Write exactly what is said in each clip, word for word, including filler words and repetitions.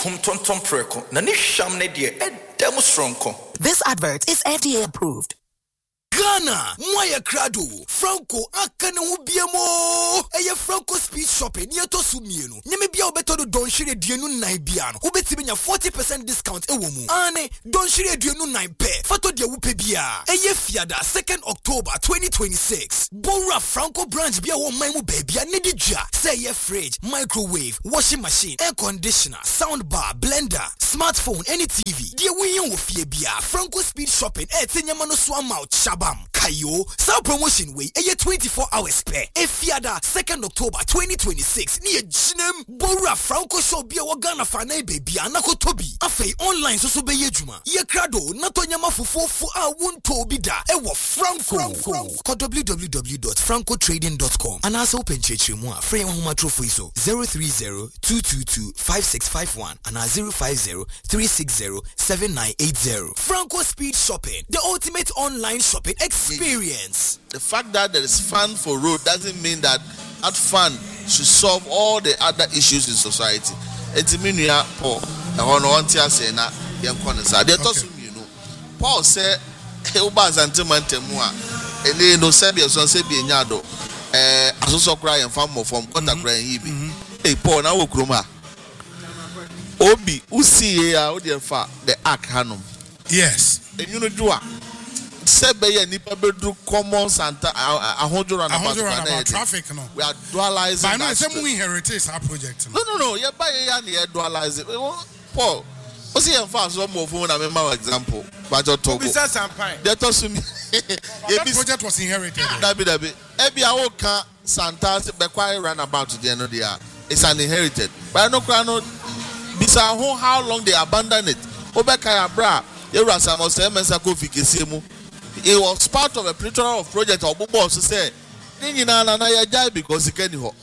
kum tonton preko na ne hwam ne de edam stronko. This advert is F D A approved. Ghana, Moya Crado, Franco, Akane Ubiamo, Aya Franco Speed Shopping, Yato Sumieno, Nemibia better don't share Dianu Naibiano, Ubetibinia forty percent discount a woman. Ane, don't share Dianu Nine Pe, Fato dia Upebia, Aya Fiada, second October twenty twenty-six. Bora Franco branch Bia one Maimu baby, and Nedija, say ye fridge, microwave, washing machine, air conditioner, sound bar, blender, smartphone, any T V. Dear William Wofia, Franco Speed Shopping, Etinyamano Swamouth, Shaba. Kayo, some promotion way, a year twenty-four hours pay. A fiada, second October twenty twenty-six, near Jinem, Bora Franco show be a Wagana Fane baby, Anako Toby. Afe online so be Yejuma. Ye crado, Natonyama for four I won't Toby da. Ewa Franco. Call w w w dot franco trading dot com. And also open church moi, Frey Huma Trophy so zero three zero two two two five six five one and zero five zero three six zero seven nine eight zero. Franco Speed Shopping, the ultimate online shopping experience. The fact that there is fund for road doesn't mean that that fund should solve all the other issues in society. It's mean you are poor. I want to say na young corners. They told you know. Paul said, "Uba zantimante mua." Ele no sebi so sebi enyado. Eh, asoso cry and farm from contact cry yibi. Hey Paul na wo kroma. Obi usi ya odi fa the ark hanum. Yes. And you know do Sebeye nipa bedru common santa ahonjo about traffic no. We are dualizing. But I know some we inherit our project. No no no, you buy ya na dualize. Paul, what's the fast one more for na member example. But you talk. Bisa Sampai. They told me. That project was inherited. Dabi dabi. Ebi awo kan santa be quite run about to the end of the year. It's an inherited. But I know no bisa how long they abandon it. Obeka ya bra. You rasa mo say mensa ko fikesiemu. It was part of a plethora of project or boss to say, Nina na ya jai because he can ho.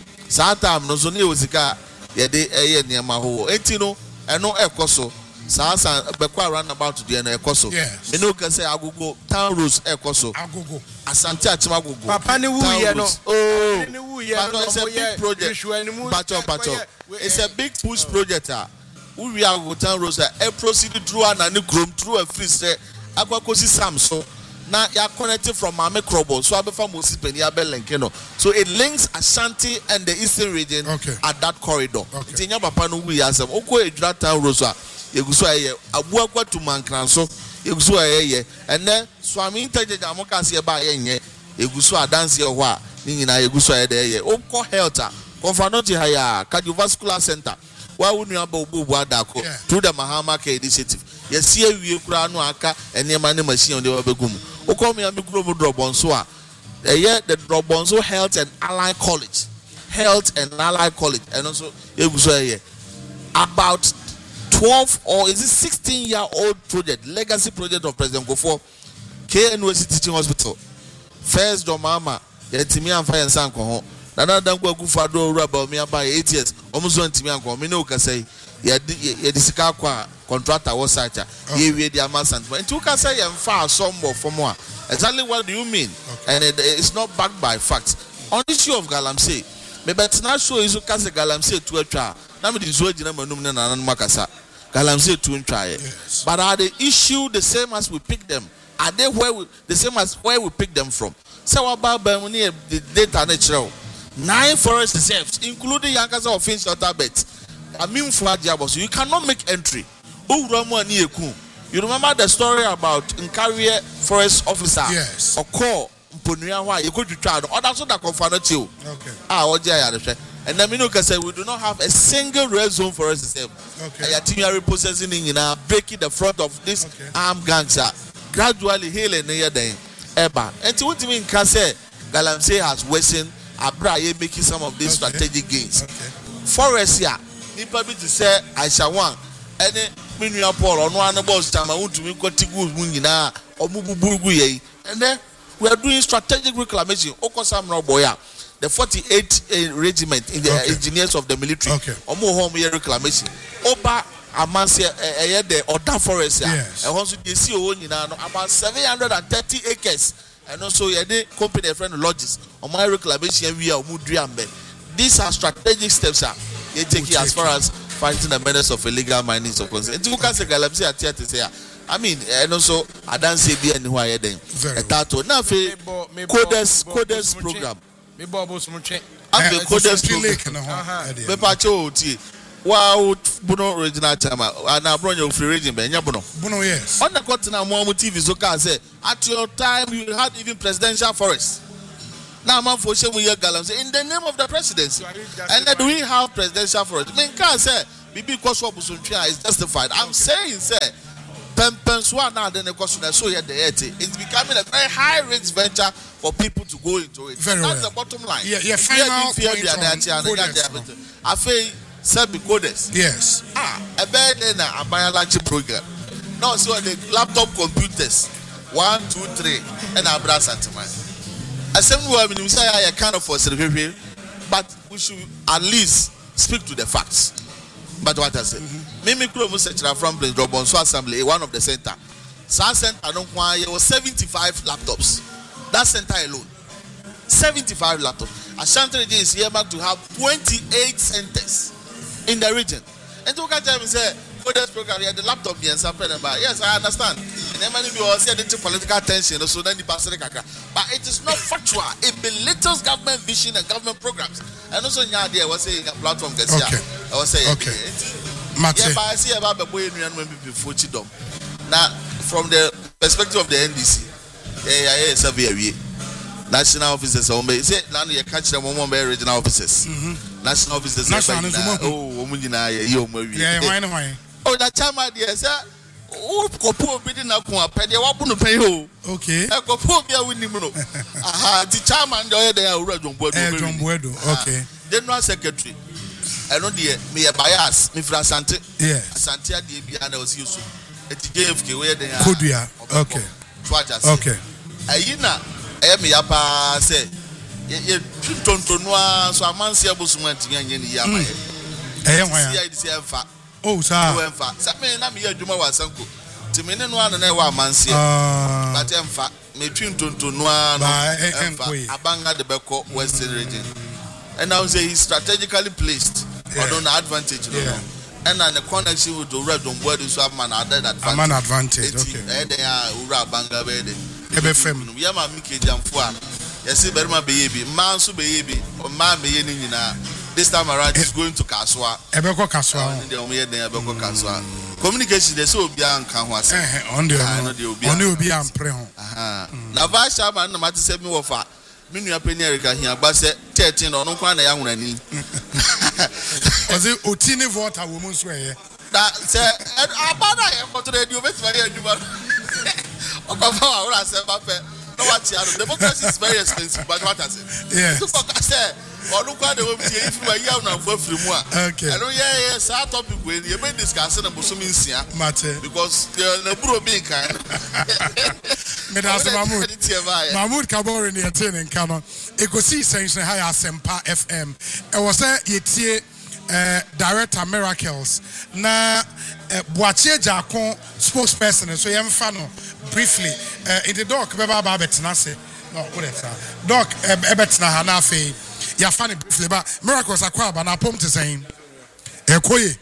Satam no zoni osika ye de eye niama ho. Etino eno ekoso. Sa sa bekwa run about to the eno ekoso. Yes. Me no can say agogo town roads ekoso. Agogo. Asante achima agogo. Papa ni wu ye no. Oh. Ni wu ye no. It's a big project. Pacho pacho. It's a big push project ah. We are go town roads a proceed through an ani krom through a free say Akwakosi Samso now you are connected from Mame Krobo so abefa Moses Penia Belenkeno so it links Ashanti and the eastern region okay. at that corridor. Okay. Tinya papa no we asem oko edra town rosa yeguso aye abuakwa to Mankranso yeguso aye and then Swami Intejeja amoka se ba aye nye yeguso adanse ho a ni nyina yeguso aye de ye oko health confronti haya cardiovascular center why wouldn't you have a through the Mahama Care initiative? Yes, here we are no aka and near money machine on the Wabegum. O call me a micro drop on so. A year the drop on so health and allied college, health and allied college, and also it was a year about twelve or is it sixteen year old project, legacy project of President Kofo, K N U S Teaching Hospital. First, Domama, Yetimi and Fire and Sanko. Nana don't go for do rubber me about eight years. Almost one to me and me no can say yeah the kwa contractor was such a ye we the amount and two can say and far some more for more. Exactly what do you mean? Okay. And it, it's not backed by facts. On the issue of Galamsey, maybe it's not sure is because Galamsey to a trial. Now it is waiting a manum and Makasa. Galamsey to a trial. But are the issue the same as we pick them? Are they where we, the same as where we pick them from? So about the data natural. Nine forest reserves, including Yankasa of Finch Water Beds. I mean, for Diabos, you cannot make entry. You remember the story about Nkarie forest officer? Yes. Or call Mponuya, you could try. Or that's what I confronted you. Okay. Ah, what and then Minuka said, we do not have a single red zone forest reserve. Okay. I think you are repossessing in uh, breaking the front of this okay. armed gangs. Gradually healing near them. Eba. And to what you mean, can say Galamsey has worsened. Abra ye making some of these okay. strategic gains. Okay. Forest here, nipa bi to say I shall want any minua Paul or no one boss time I want to make what good munina or mububugu ye. And then we are doing strategic reclamation. Okosam Roboya, the forty-eighth uh, regiment in the okay. engineers of the military. Okay. Omo home year reclamation. Oba Amansia eh the Oda forest here. Yes. And also you see about seven hundred thirty acres. And also, you had company a friend lodges on my reclamation. We are Mudriambe. These are strategic steps. Are you take it as far as fighting the menace of illegal mining of concern. It took us a galamsey at theatre say. I mean, and also I don't say be anywhere here then. A tattoo. Now for coders coders program. Me Bobos Muche. I'm the coders program. Me pacho ti. Wow, Bono original chama. And I brought your free region, Ben Yabono. Bono, yes. On the continent, Momo T V, so can say, at your time, you had even presidential forests. Now, man, for sure, we are gallant. In the name of the presidency. And then we have presidential forests. I mean, can't say, because what is justified. I'm saying, say, Pempenswa now, then the question, so here the it's becoming a very high risk venture for people to go into it. Very That's well. the bottom line. Yeah, yeah, final point on I feel. Sebi coders. Yes. Ah, a bed in a biology program. No, so the laptop computers. One, two, three, and a brass antimony. As some women who say I kind of for survey, but we should at least speak to the facts. But what I say, Mimi Kromo Setra from the Robonso Assembly, one of the center. Sa center I don't want you seventy-five laptops. That center alone. seventy-five laptops. Ashanti is here back to have twenty-eight centers in the region. And to catch them say, for this program, the laptop and something about. Yes, I understand. And then many people say the political tension, so then the pastor kaka. But it is not factual. It belittles government vision and government programs. And also, there was a platform. Okay. I was saying, okay. Yeah, but I see about the boy and when people forty dom. Now, from the perspective of the N D C, yeah, yeah, it's a very national officers. Say, now you catch them on regional officers. National officers. National oh, yeah, why no why? Oh, that time idea, sir. Oh, kopo bidi na kwa pede wabu pay ho. Okay. E kopo bia winni mu no. Aha, the chairman dey there Ura Jomboedo. Eh, Jomboedo. Okay. General secretary. I know the me bias, me fra Asante. Yes. Asante ade bia na osi so. Eti J F K we dey. Kodua. Okay. Okay. Ayina e me ya pa say ye tuntontonu so amanse abosumu antimi anye ni ya maye. Eh wan ya. Oh sir. Emfa. Sa me na me ya adwuma wa Sanko. Ti me ne no ano na e wa amanse. Ah. But emfa me tuntontonu ano. Emfa. Abanga de beko Western region. And now say he's strategically placed. Yeah. On the advantage. Yeah. And then the connection with the Red Jomboedo so have man added advantage. A man advantage. Okay. Eh they are Ura Banga bede. Ebe fem. We am Mike Jamfua. Yes, Berma baby, man so baby, or man me nyina. This time around is going to Kaswa. Ebe ko Kaswa. They o me dey ebe ko Kaswa. Communication dey so obi an kan ho ase. Eh, on the on the obi an pre ho. Aha. Na va shaba na mate se mi wo fa. Me nua pani Erica hia gba se thirteen no kwa na ya nwurani. Cause otini voter wo mu so eye. Da se abada e ko to radio beti mari aduma. Okafa wa ora se ba pe. No what you democracy is very expensive, but what I say? Yes. So I say, or look at the way if you are young and for free more. Okay. I know, yeah, yes, our topic when you may discuss it about some matter because the bro being kind. Mahmoud Mahmoud Kabore in the attending canon. Ecosi Sanctions High Asempa F M. I was a yetie director Miracles. Na Boache Jakon spokesperson. So I'm fan briefly. In the doc, Baba Babetina say, no, what is that? Doc, Ebetina Hanafe. Ya funny briefly, but Miracles are quite, but I pumped to saying, Ekoye.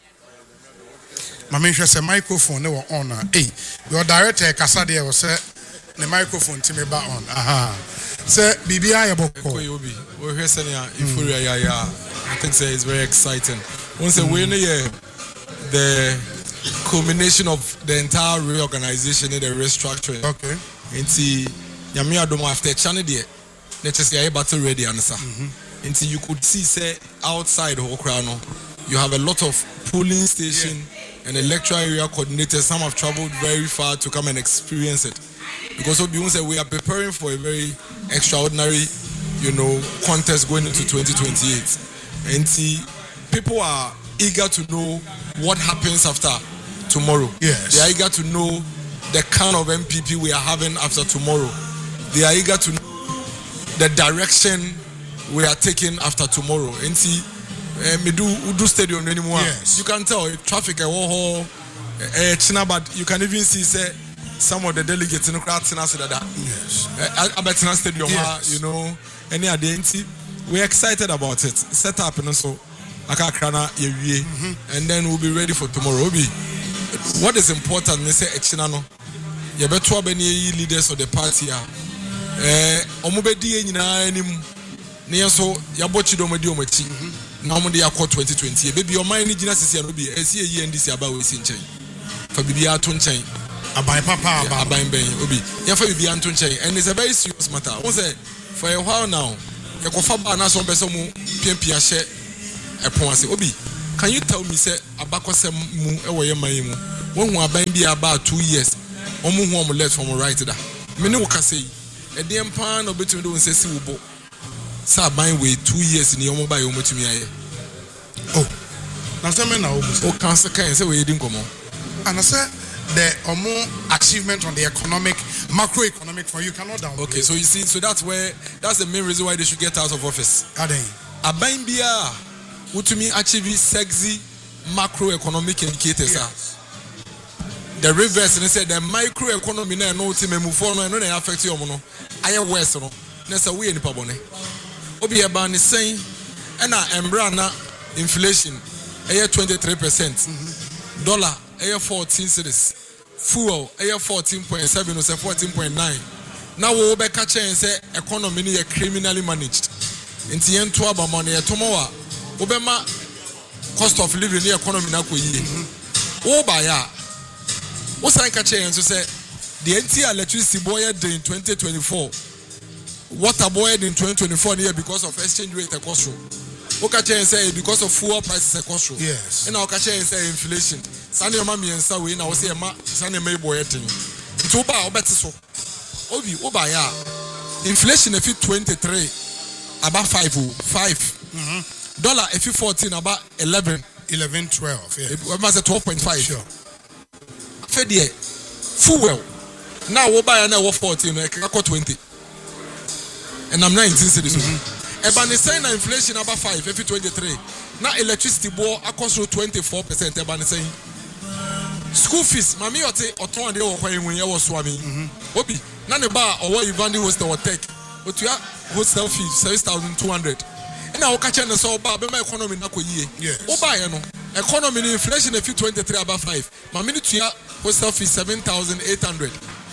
My mention say microphone, they were on. Hey, your director, Casadia, was say the microphone to me back on. Aha. Say, B B I about Ekoye Obi. We're here saying, Euphoria, yeah, yeah. I think say it's very exciting. Once a win, yeah, the culmination of the entire reorganization and the restructuring. Okay. And see, Yamia Domo after Channel there, let's just say battle ready answer. And see, you could see, say, outside Hokrano, you have a lot of polling station yeah. and electoral area coordinators. Some have traveled very far to come and experience it. Because what we say, we are preparing for a very extraordinary, you know, contest going into twenty twenty-eight. And see, people are eager to know what happens after tomorrow. Yes. They are eager to know the kind of M P P we are having after tomorrow. They are eager to know the direction we are taking after tomorrow. And see, me do Udu Stadium anymore. Yes. You can tell if traffic a war uh, but you can even see say some of the delegates in the crowd that. Yes. Uh, Abetina Stadium, yes. you know, any identity. We're excited about it. Set up and also aka krana yewie and then we'll be ready for tomorrow. Obi, what is important ne say echina no ye beto abani leaders of the party a eh omobedi nyina anim ne yeso yabochi do modi omachi na omode yakọ twenty twenty baby your mind ni gina sisi no bi esi eyi N D C aba we si nchen fa bibia ato nchen aban papa aban ben obi ya fa bibia ato nchen and it's a very serious matter. Won say for a while now ye kofa ba na so pese mu piempia hye epon ase obi. Can you tell me say abakosem mu e wo ye man mu won hu aban bi aba two years omu hu omu left from right da me ne wo ka say e de empa na obetumi do nse si wo bo sa ban we two years ni omu ba ye omotumi aye. Oh, na say me na wo o kan say kan say we yedi nkomo and I say the omu achievement on the economic macroeconomic for you cannot down. Okay, so you see, so that's where that's the main reason why they should get out of office. Aden aban bia utumi achieve sexy macroeconomic indicators. Yes. The reverse and say the microeconomy na no team move for no na affect you no aye worse no na say we nipa bone obi e ba ne sen e na embra na inflation aye twenty-three percent dollar aye fourteen cedis fuel aye fourteen point seven or say fourteen point nine now we be catch say economy ni criminally managed nti yen to aba money e to mo wa we be ma cost of living ni economy na ko yie wo ba ya wo san catch yen so say the entire electricity boy in twenty twenty-four water boy in twenty twenty-four here because of exchange rate cost. Wo catch yen say because of fuel prices cost. Yes. And now catch yen say inflation sani ma mi ensa we na wo say ma sani ma boy ten nti wo ba wo beti so obi wo ba ya inflation if twenty-three about five five mm-hmm. dollar if fourteen about eleven eleven twelve yeah it was twelve point five sure fe there fuel now wo buy na wo fourteen e ka twenty and I'm nineteen cities e ba ne say na inflation about five if twenty-three now electricity bill across twenty-four percent e ba ne say school fees mami ote oton ade wo kwan wen ye wo so ami obi na ne ba owo Ivandi hostel or tech otua hostel fee seven thousand two hundred na wo ka che ne so ba be ma economy na ko yie wo ba ye no economy ni inflation e fit twenty-three about five mami ni tua hostel fee seven thousand eight hundred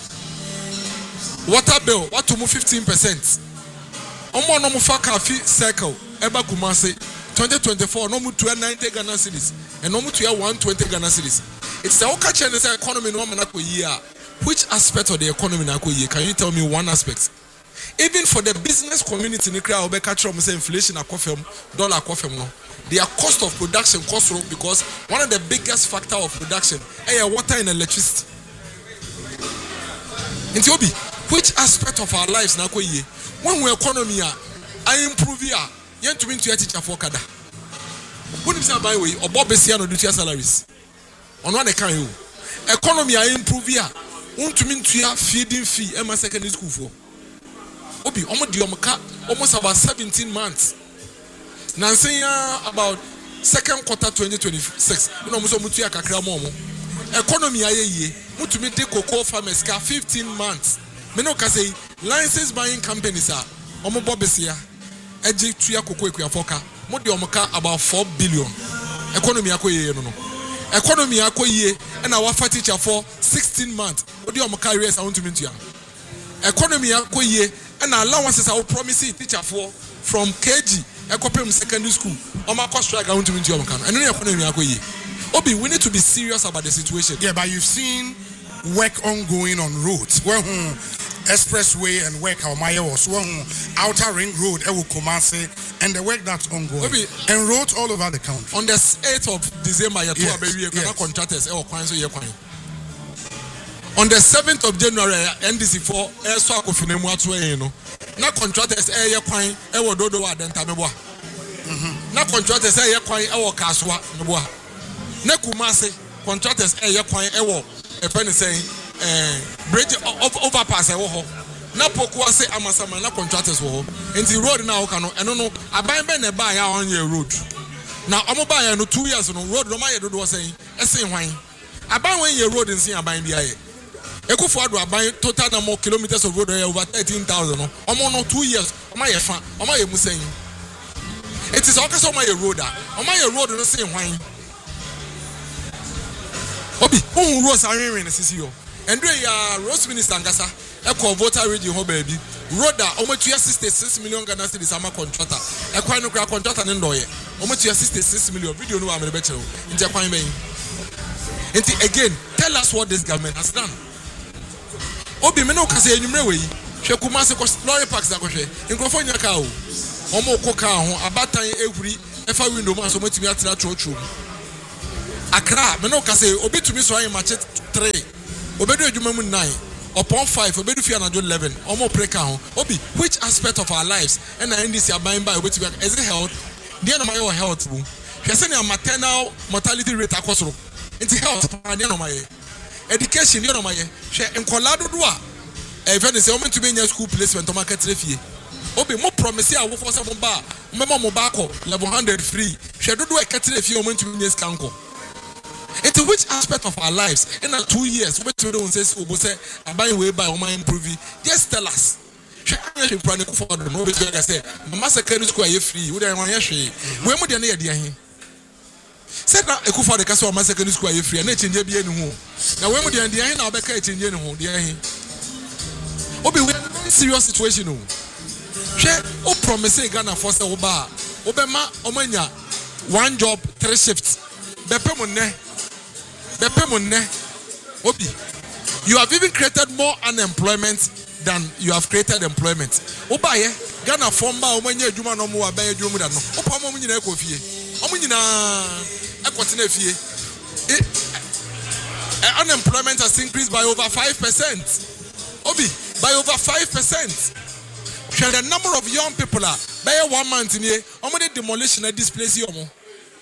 water bill what to move fifteen percent omo no mo fa ka fi circle e ba Kumasi twenty twenty-four no mo tua ninety Ghana cedis and no mo tua one twenty Ghana cedis. It's the okay and the economy no man year. Which aspect of the economy na year? Can you tell me one aspect? Even for the business community in the crowd, we catch up say inflation a coffee dollar coffee no. Their cost of production cost wrong because one of the biggest factor of production is water and electricity. In Obi, which aspect of our lives na year? When we economy I improve here, you want to mean to teacher for kada. What is by way or Bob Bessia no do salaries? On one account, economy I improve here. Want to mean to ya feeding fee and my secondary school for Obi almost the almost about seventeen months. Now saying about second quarter twenty twenty-six. You know, almost mutuya kakra momo. Economy I ye. Want to mean take cocoa farmers ka fifteen months. Me no ka say license buying companies are almost Bobesia. Eji tuya cocoa ekuya foka. Mo di omoka about four billion. Economy ako ye no no. Economy akoye and our fat teacher for sixteen months. What do you careers I want to mean to you? Economy akoye and allowances I will promise teacher for from K G Ekopem secondary school. On my cost strike I want to mean to you. And then economy akoye. Obi, we need to be serious about the situation. Yeah, but you've seen work ongoing on roads. Well, hmm, expressway and work how my was well, outer ring road, Ewu Kumasi, and the work that's ongoing. Obi, and roads all over the country. On the eighth of December, you yes, baby, you yes. cannot contractors. On the seventh of January, N D C for air so akofinemu atwe no. Na contractors air ye kwan e wo dodo wa denta meboa. Mhm. Na contractors air ye kwan e wo kaswa meboa. Na Kumasi contractors air ye kwan e wo e pen say eh bridge overpass e wo ho. Na poku ase amasama na contractors wo ho. Enti road na wo ka no eno no aban be na ba ya on ye road. Na omo ba ya no two years no road no ma ye dodo say ese hwan. Aban when ye road nsin aban bia ye. Ekufo ado aban total number of kilometers of road over thirteen thousand no. Omo no two years, omo ye fa, omo ye musen. It is also my road. On my road, no same wine. Obi, who rose are in the C C O. And do ya Rose Minister Angasa, Echo Voter Radio, ho baby. Roda, almost sixty-six million Ghana cedis ama contractor. Echo no crack contractor and lawyer. Almost sixty-six million video no am the better. In Japan, again, tell us what this government has done. Obi, me no kase enyumre we. Hwe Kumasi ko lorry parks da ko hwe. Nkrofo nya ka o. Omo ko ka ho abatan ehuri efa window man so matumi atira trotro. Accra, me no kase obi tumi so ayi match three. Obedu edwuma mu nine. Upon five, obedu fi anajo eleven. Omo break ho. Obi, which aspect of our lives and na this ya buying by obetumi is it health? Dey na my health bu. Hwe se na maternal mortality rate akosoro. It's health and dey na my education dey na my hwe enkola dodo a e fe dey say omo tumi nya school placement o market refie. Obi mo promise a wo for say mo ba mo mo ba ko level one hundred free. Hwe dodo e ketre refie omo tumi nya skanko. Into which aspect of our lives in a two years we to don't say we say buying way by my improving just tell us she actually planning for the no be say mama secondary school are free we dey wan hear she we mu dey na dey ahin said na ekufa de kase mama secondary school are free na change bia ni ho na we mu dey dey ahin na obeka change ni ho dey ahin obi we very serious situation o she o promise Ghana for say wo ba obema omanya one job three shifts bepe mo ne Obi, you have even created more unemployment than you have created employment. Obaye, Ghana former omenye adwuma no mo abaye adwuma da no. Opa mo nyina ekofie. Omo nyina ekotena fie. Unemployment has increased by over five percent. Obi, by over five percent. The number of young people are by one month in here, omo dey demolition and displace you omo.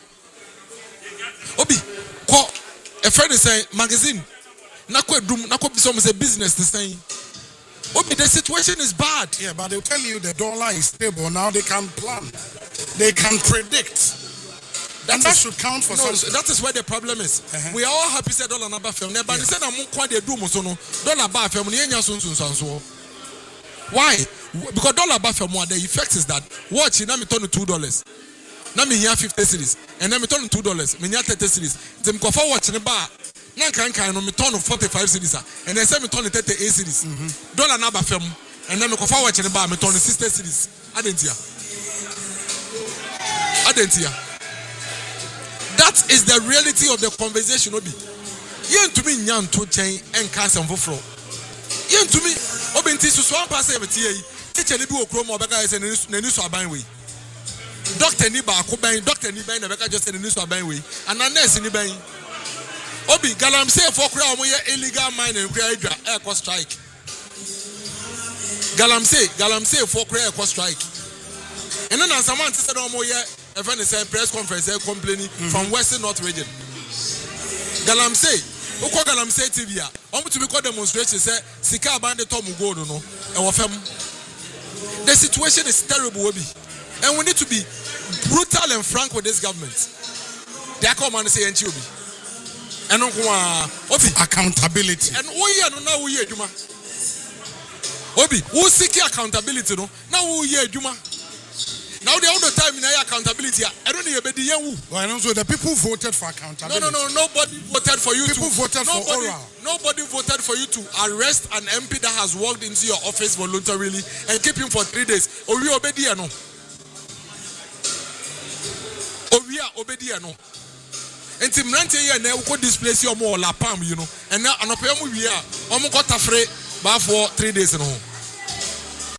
Obi, ko a friend is saying magazine. Nako dum nako bisom say business the same. Obi, the situation is bad. Yeah, but they'll tell you the dollar is stable. Now they can plan. They can predict. That and that should count for no, something. That is where the problem is. Uh-huh. We are all happy say dollar number film. But they say na mo kwa dey do mo so no dollar ba film ni enya so so so. Why? Because dollar ba film the effect is that watch na me turn to two dollars. Na me here fifty cedis and then me turn to two dollars. Me here thirty cedis. Them go for watch ne ba na kan kan no me turn to forty-five cedis and then say me turn to thirty-eight cedis. Mm-hmm. Dollar na ba film and then me go for watch ne ba me turn to sixty cedis. Adentia. Adentia. That is the reality of the conversation, Obi. Yen to me nyan to chain and cancer for flow. Yen to me, Obi nti so one pass every tea. Teacher ni bi okro mo beka say na ni so aban we. Doctor ni ba ko ban, doctor ni ban na beka just say na ni so aban we. And na nurse ni ban. Obi galamsey for kura omo ye illegal mine and kura edwa e ko strike. Galamsey, galamsey for kura e ko strike. And then as someone said omo ye a friend is a press conference complaining mm-hmm. from Western North region. Galamsey, Oko Galamsey T V. I'm to be called demonstration. Say, Sika abandoned Tomu Gold, no, and the situation is terrible, Obi, and we need to be brutal and frank with this government. They come and say, "Obi," and Obi accountability. And we are now we are Juma. Obi, who seek accountability? No, now we are Juma. Now the other time in accountability, I don't know about the young. Well, and also the people voted for accountability. No, no, no, nobody voted for you people to. voted nobody, for oral. Nobody voted for you to arrest an M P that has walked into your office voluntarily and keep him for three days. Owi obedia no. Owi obedia no. And Tim Rante here now could displace your more lapam, you know. And now an opemu we are. Omo got afraid for three days no.